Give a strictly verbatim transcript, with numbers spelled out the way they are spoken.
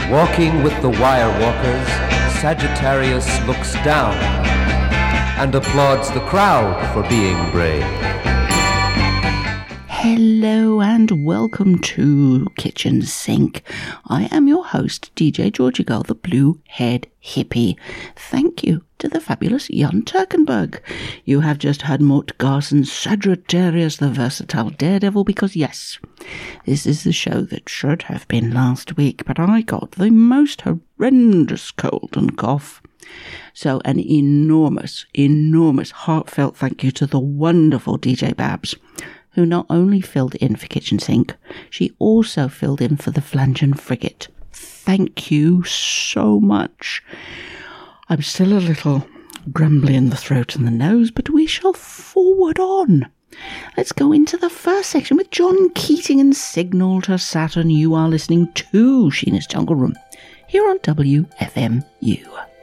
Walking with the wire walkers, Sagittarius looks down and applauds the crowd for being brave. Hello and welcome to Kitchen Sink. I am your host, D J Georgie Girl, the blue-haired hippie. Thank you to the fabulous Jan Turkenberg. You have just heard Mort Garson's Sagittarius, the versatile daredevil, because yes, this is the show that should have been last week, but I got the most horrendous cold and cough. So an enormous, enormous heartfelt thank you to the wonderful D J Babs, who not only filled in for Kitchen Sink, she also filled in for the Flange and Frigate. Thank you so much. I'm still a little grumbly in the throat and the nose, but we shall forward on. Let's go into the first section with John Keating and Signal to Saturn. You are listening to Sheena's Jungle Room here on W F M U.